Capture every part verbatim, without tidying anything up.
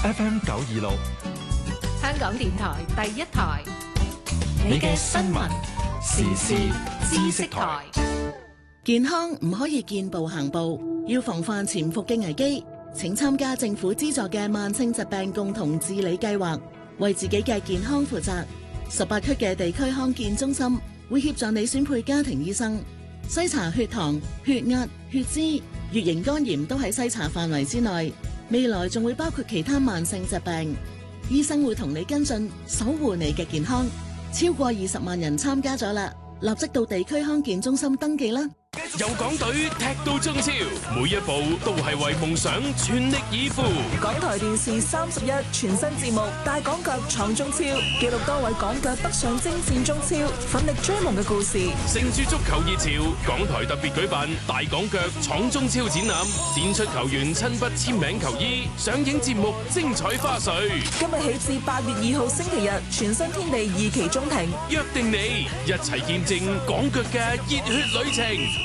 F M 九二六， 香港電台第一台， 你嘅新聞時事知識台。 健康唔可以見步行步，要防範潛伏嘅危機，請參加政府資助嘅慢性疾病共同治理計劃，為自己嘅健康負責。十八區嘅地區康健中心會協助你選配家庭醫生，篩查血糖、血壓、血脂、乙型肝炎都喺篩查範圍之內。未來仲會包括其他慢性疾病，醫生會同你跟進，守護你嘅健康。超過二十萬人參加咗啦，立即到地區康健中心登記啦。 由港隊踢到中超，每一步都係為夢想全力以赴。 港台電視三十一全新節目《大港腳闖中超》，記錄多位港腳北上征戰中超，奮力追夢嘅故事。 乘住足球熱潮，港台特別舉辦《大港腳闖中超》展覽，展出球員親筆簽名球衣，上映節目精彩花絮。 今日起至八月二號星期日，全新天地二期中庭， 約定你一齊見證港腳嘅熱血旅程。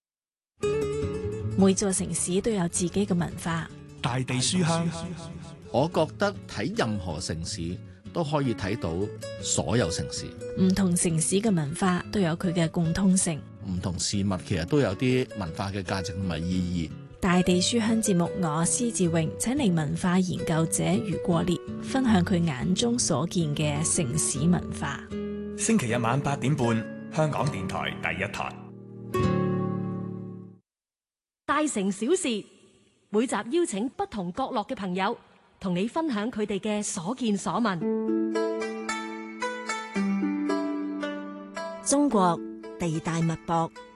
每座城市都有自己嘅文化。 大地書香， 我覺得睇任何城市都可以睇到所有城市。 唔同城市嘅文化都有佢嘅共通性。 唔同事物其實都有啲文化嘅價值同埋意義。 大地書香節目，我施志榮請嚟文化研究者余國烈，分享佢眼中所見嘅城市文化。 星期日晚八點半，香港電台第一台。 大城小事，每集邀請不同角落嘅朋友，同你分享佢哋嘅所見所聞。 中國地大物博，